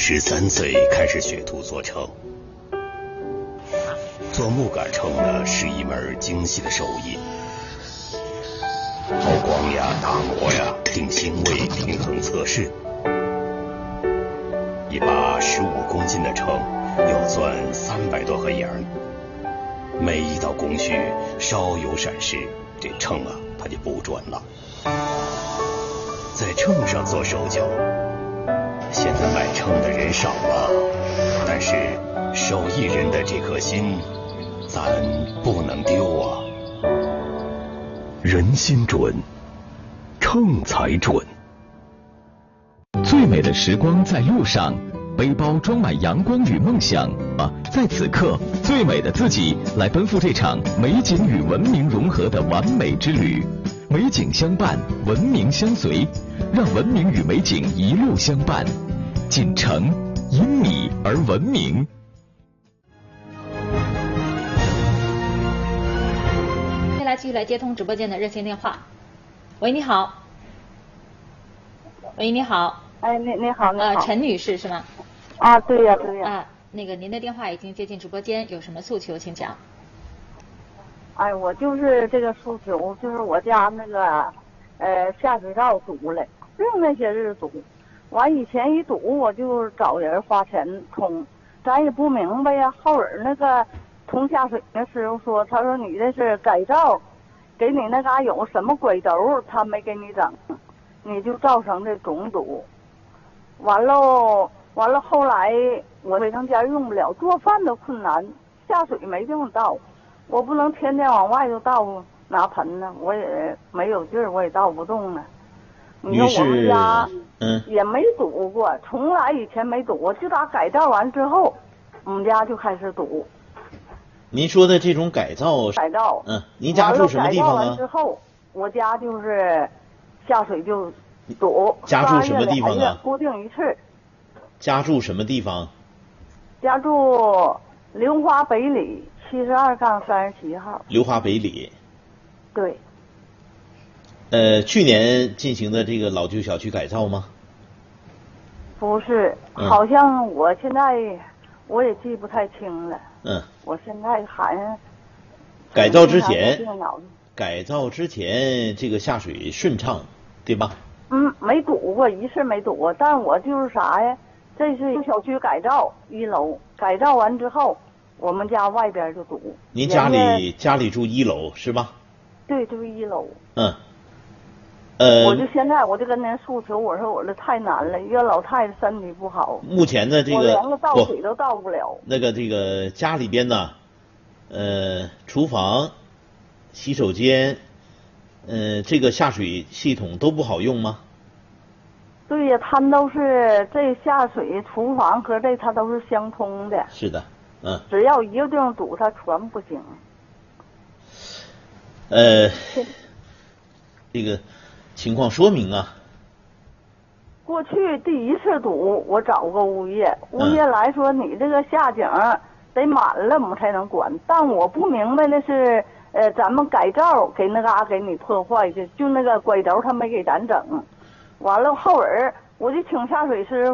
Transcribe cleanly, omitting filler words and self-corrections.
13岁开始学徒做秤。做木杆秤呢是一门精细的手艺，抛光呀、打磨呀、定星位、平衡测试。一把15公斤的秤要钻300多个眼儿，每一道工序稍有闪失，这秤啊它就不准了。在秤上做手脚，现在买秤的人少了，但是手艺人的这颗心咱不能丢啊。人心准，秤才准。 最美的时光在路上，背包装满阳光与梦想啊！在此刻，最美的自己来奔赴这场美景与文明融合的完美之旅。美景相伴，文明相随，让文明与美景一路相伴。锦城因你而文明。 接下来继续来接通直播间的热线电话。喂，你好。喂，你好。 哎，你好，你好。 陈女士是吗？ 啊，对呀，对呀。 那个您的电话已经接进直播间，有什么诉求请讲。 哎，我就是这个诉求，就是我家那个下水道堵了，就那些日堵，完以前一堵我就找人花钱通，咱也不明白呀。后人那个通下水那师傅说，他说你这是改造，给你那嘎有什么鬼斗他没给你整，你就造成这总堵。完了后来我卫生间用不了，做饭都困难，下水没地方倒，我不能天天往外头倒拿盆呢，我也没有劲儿，我也倒不动呢。你说我们家也没堵过，从来以前没堵过，就打改造完之后，我们家就开始堵。 您说的这种改造，您家住什么地方啊？ 改造完之后，我家就是下水就堵。 家住什么地方啊？ 固定一次。 家住什么地方？ 家住流华北里72-37号。 流华北里。 对。 去年进行的这个老旧小区改造吗？ 不是，好像我现在我也记不太清了。我现在还改造之前这个下水顺畅，对吧？ 没堵过一次，没堵过。但我就是啥呀？这是小区改造1楼，改造完之后，我们家外边就堵。 您家里住1楼是吧？ 对，就是1楼。 我就现在我就跟您诉求，我说我这太难了，一个老太太身体不好。 目前的这个我连个倒水都倒不了。 这个家里边呢，厨房、洗手间，这个下水系统都不好用吗？ 对呀，它都是这下水厨房和它都是相通的。 是的， 只要一个地方堵，它全不行。 这个情况说明啊， 过去第一次堵，我找过物业来说，你这个下井得满了我们才能管。但我不明白的是，咱们改造给那嘎给你破坏的，就那个拐头他没给咱整。完了后人我就请下水师